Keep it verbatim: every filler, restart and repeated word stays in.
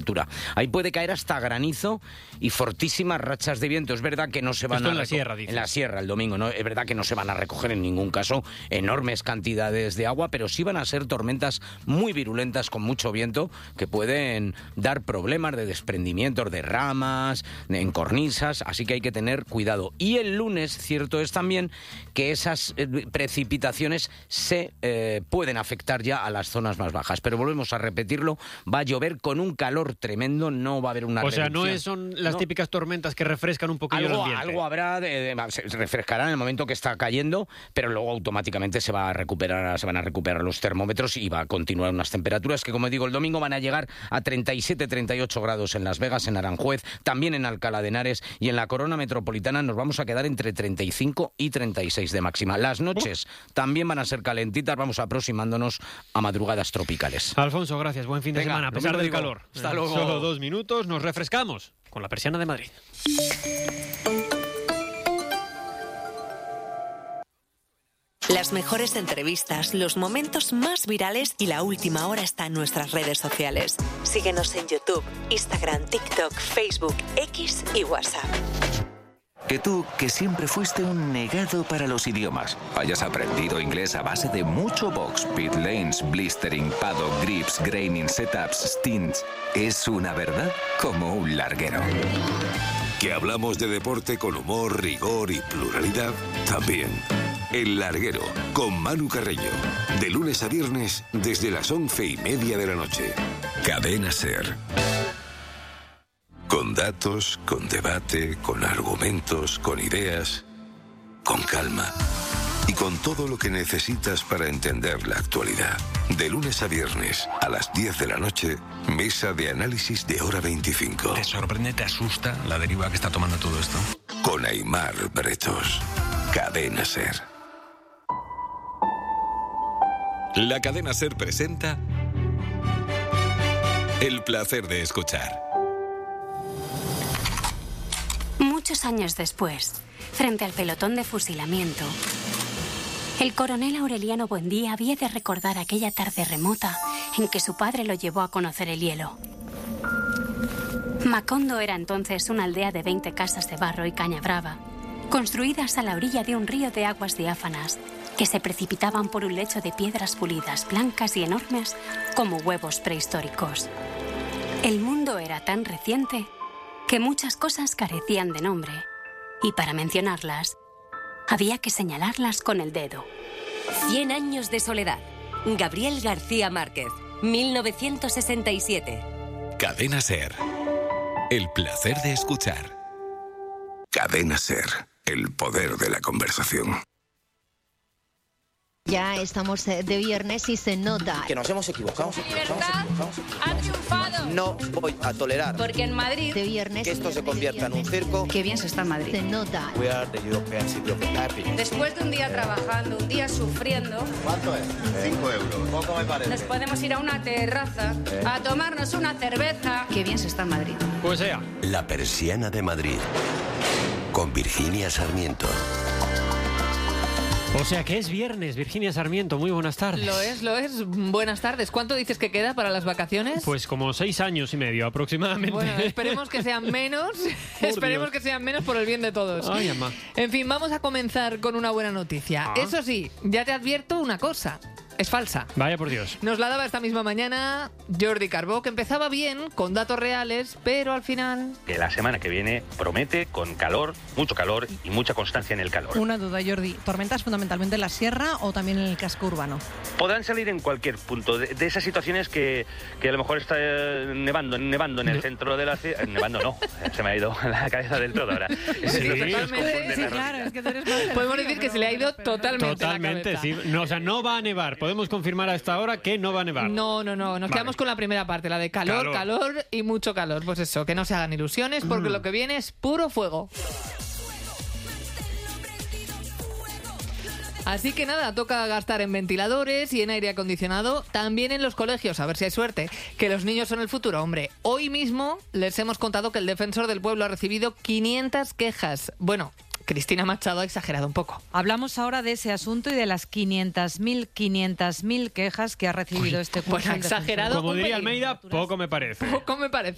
altura. Ahí puede caer hasta granizo y fortísimas rachas de viento. Es verdad que no se van Esto a... en la reco- sierra, dices. En la sierra, el domingo, ¿no? Es verdad que no se van a recoger en ningún caso enormes cantidades de agua, pero sí van a ser tormentas muy virulentas con mucho viento que pueden dar problemas de desprendimientos de ramas, en cornisas, así que hay que tener cuidado. Y el lunes, cierto es también que esas eh, precipitaciones se eh, pueden afectar ya a las zonas más bajas. Pero volvemos a repetirlo, va a llover con un calor tremendo, no va a haber una O sea, no reducción. es- son las No. típicas tormentas que refrescan un poquillo el Algo, ambiente. algo habrá, de, de- se refrescará en el momento que está cayendo, pero luego automáticamente se va a recuperar, se van a recuperar los termómetros y va a continuar unas temperaturas que, como digo, el domingo van a llegar a treinta y siete, treinta y ocho grados en Las Vegas, en Aranjuez, también en Alcalá de Henares, y en la corona metropolitana nos vamos a quedar entre treinta y cinco y treinta y seis de máxima. Las noches también van a ser calentitas, vamos aproximándonos a madrugadas tropicales. Alfonso, gracias. Buen fin de Venga, semana, a lo pesar mismo del digo. calor. Hasta En luego. Solo dos minutos, nos refrescamos con la persiana de Madrid. Las mejores entrevistas, los momentos más virales y la última hora está en nuestras redes sociales. Síguenos en YouTube, Instagram, TikTok, Facebook, X y WhatsApp. Que tú, que siempre fuiste un negado para los idiomas, hayas aprendido inglés a base de mucho box, pit lanes, blistering, paddock, grips, graining, setups, stints, es una verdad como un larguero. Que hablamos de deporte con humor, rigor y pluralidad, también. El Larguero, con Manu Carreño. De lunes a viernes, desde las once y media de la noche. Cadena SER. Con datos, con debate, con argumentos, con ideas, con calma. Y con todo lo que necesitas para entender la actualidad. De lunes a viernes, a las diez de la noche, mesa de análisis de hora veinticinco. ¿Te sorprende, te asusta la deriva que está tomando todo esto? Con Aimar Bretos. Cadena SER. La cadena SER presenta El placer de escuchar. Muchos años después, frente al pelotón de fusilamiento, el coronel Aureliano Buendía había de recordar aquella tarde remota en que su padre lo llevó a conocer el hielo. Macondo era entonces una aldea de veinte casas de barro y caña brava, construidas a la orilla de un río de aguas diáfanas que se precipitaban por un lecho de piedras pulidas, blancas y enormes como huevos prehistóricos. El mundo era tan reciente que muchas cosas carecían de nombre, y para mencionarlas, había que señalarlas con el dedo. Cien años de soledad. Gabriel García Márquez, mil novecientos sesenta y siete. Cadena SER. El placer de escuchar. Cadena SER. El poder de la conversación. Ya estamos de viernes y se nota. Que nos hemos equivocado. Libertad ha triunfado. No voy a tolerar Porque en Madrid De viernes. que esto se convierta en un circo. Qué bien se está en Madrid. Se nota. We are the European City of Happiness. Después de un día trabajando, un día sufriendo, ¿Cuánto es? Cinco euros. Poco me parece. nos podemos ir a una terraza a tomarnos una cerveza. Qué bien se está en Madrid. Pues sea. La persiana de Madrid. Con Virginia Sarmiento. O sea que es viernes, Virginia Sarmiento, muy buenas tardes. Lo es, lo es. Buenas tardes. ¿Cuánto dices que queda para las vacaciones? Pues como seis años y medio aproximadamente. Bueno, esperemos que sean menos. esperemos Dios. que sean menos por el bien de todos. Ay, ama. En fin, vamos a comenzar con una buena noticia. Ah. Eso sí, ya te advierto una cosa. Es falsa. Vaya por Dios. Nos la daba esta misma mañana Jordi Carbó, que empezaba bien, con datos reales, pero al final... Que la semana que viene promete con calor, mucho calor y mucha constancia en el calor. Una duda, Jordi. ¿Tormentas fundamentalmente en la sierra o también en el casco urbano? Podrán salir en cualquier punto de, de esas situaciones que, que a lo mejor está eh, nevando, nevando en el centro de la ciudad. Nevando no, se me ha ido la cabeza del todo ahora. Sí, totalmente. Sí, claro, es que tú eres más Podemos sencillo, decir que pero se le ha ido bueno, pero- totalmente, Totalmente, la sí. cabeza. No, o sea, no va a nevar. Podemos confirmar a esta hora que no va a nevar. No, no, no. Nos Vale. quedamos con la primera parte, la de calor, Calor. calor, y mucho calor. Pues eso, que no se hagan ilusiones porque Mm. lo que viene es puro fuego. Así que nada, toca gastar en ventiladores y en aire acondicionado, también en los colegios, a ver si hay suerte, que los niños son el futuro, hombre. Hoy mismo les hemos contado que el Defensor del Pueblo ha recibido quinientas quejas. Bueno, Cristina Machado ha exagerado un poco. Hablamos ahora de ese asunto y de las quinientas mil quinientas mil quejas que ha recibido este curso. Bueno, el Defensor. exagerado. Como un diría pelín. Almeida, poco me parece. Poco me parece.